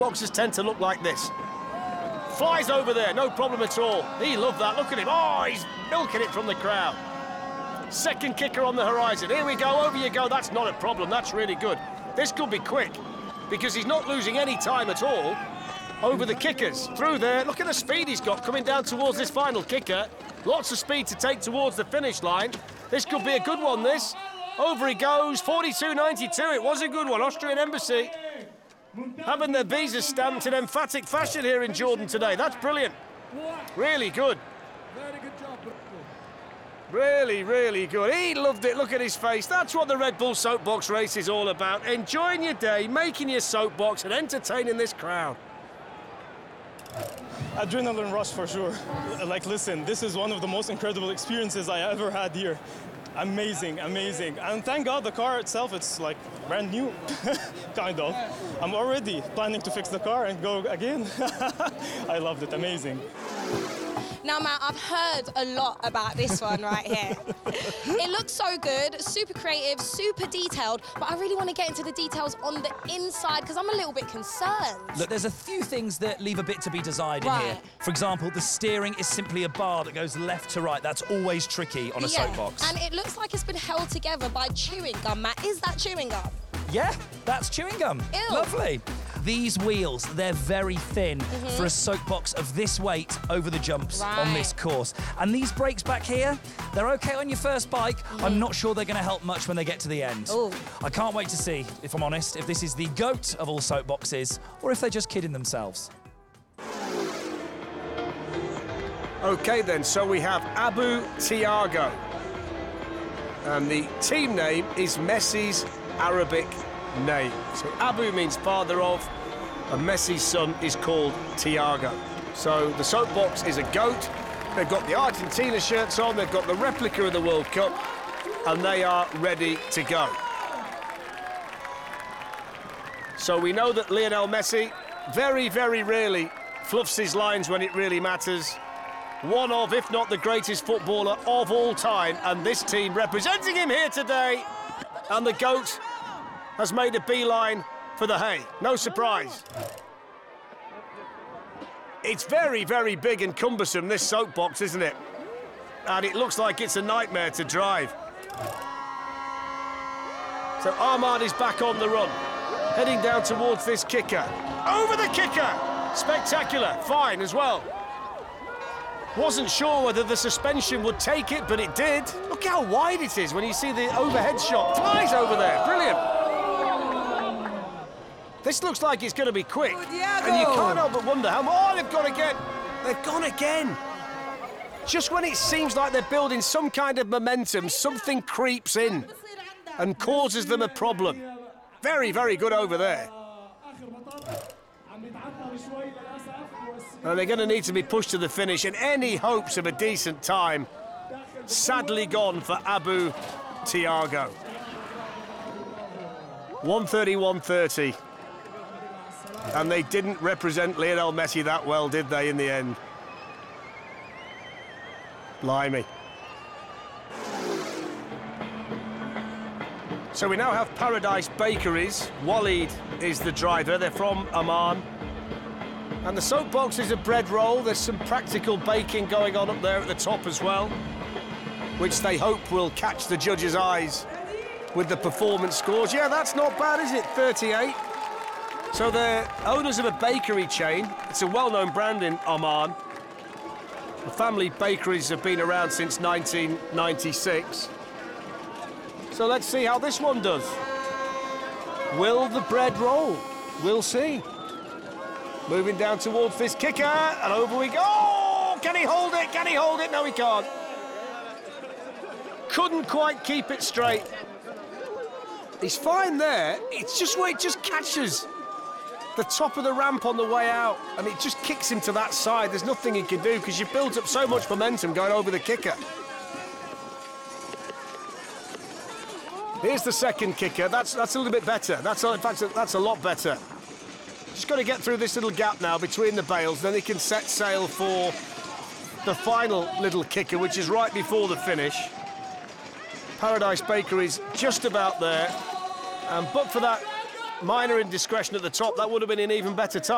Boxers tend to look like this. Flies over there, no problem at all. He loved that, look at him. Oh, he's milking it from the crowd. Second kicker on the horizon. Here we go, over you go. That's not a problem, that's really good. This could be quick, because he's not losing any time at all over the kickers. Through there, look at the speed he's got coming down towards this final kicker. Lots of speed to take towards the finish line. This could be a good one, this. Over he goes, 42.92. It was a good one. Austrian Embassy having their visas stamped in emphatic fashion here in Jordan today. That's brilliant. Really good. Very good job. Really, really good. He loved it. Look at his face. That's what the Red Bull Soapbox race is all about. Enjoying your day, making your soapbox and entertaining this crowd. Adrenaline rush for sure. Like, listen, this is one of the most incredible experiences I ever had here. Amazing, amazing. And thank God the car itself, it's like brand new, kind of. I'm already planning to fix the car and go again. I loved it, amazing. Now, Matt, I've heard a lot about this one right here. It looks so good, super creative, super detailed, but I really want to get into the details on the inside because I'm a little bit concerned. Look, there's a few things that leave a bit to be desired in here. For example, the steering is simply a bar that goes left to right. That's always tricky on a soapbox. And it looks like it's been held together by chewing gum, Matt. Is that chewing gum? Yeah, that's chewing gum. Ew. Lovely. These wheels, they're very thin for a soapbox of this weight over the jumps on this course. And these brakes back here, they're okay on your first bike. I'm not sure they're going to help much when they get to the end. Ooh. I can't wait to see, if I'm honest, if this is the GOAT of all soapboxes or if they're just kidding themselves. Okay then, so we have Abu Tiago. And the team name is Messi's Arabic name. So Abu means father of, and Messi's son is called Tiago. So the soapbox is a goat. They've got the Argentina shirts on, they've got the replica of the World Cup, and they are ready to go. So we know that Lionel Messi very, very rarely fluffs his lines when it really matters. One of, if not the greatest footballer of all time, and this team representing him here today. And the GOAT has made a beeline for the hay. No surprise. It's very, very big and cumbersome, this soapbox, isn't it? And it looks like it's a nightmare to drive. So Ahmad is back on the run, heading down towards this kicker. Over the kicker! Spectacular, fine as well. Wasn't sure whether the suspension would take it, but it did. Look how wide it is when you see the overhead shot. Flies over there, brilliant. This looks like it's going to be quick. And you can't help but wonder how... Oh, they've gone again. They've gone again. Just when it seems like they're building some kind of momentum, something creeps in and causes them a problem. Very, very good over there. And they're going to need to be pushed to the finish, and any hopes of a decent time sadly gone for Abu Tiago. 1:30.130. And they didn't represent Lionel Messi that well, did they, in the end? Blimey. So we now have Paradise Bakeries. Walid is the driver. They're from Amman. And the soapbox is a bread roll. There's some practical baking going on up there at the top as well, which they hope will catch the judges' eyes with the performance scores. Yeah, that's not bad, is it? 38. So they're owners of a bakery chain. It's a well-known brand in Amman. The family bakeries have been around since 1996. So let's see how this one does. Will the bread roll? We'll see. Moving down towards this kicker, and over we go. Oh, can he hold it? Can he hold it? No, he can't. Couldn't quite keep it straight. He's fine there. It's just where it just catches the top of the ramp on the way out, and it just kicks him to that side. There's nothing he can do because you've built up so much momentum going over the kicker. Here's the second kicker. That's a little bit better. In fact, that's a lot better. Just got to get through this little gap now between the bales, then he can set sail for the final little kicker, which is right before the finish. Paradise Bakery's just about there, but for that minor indiscretion at the top, that would have been an even better time.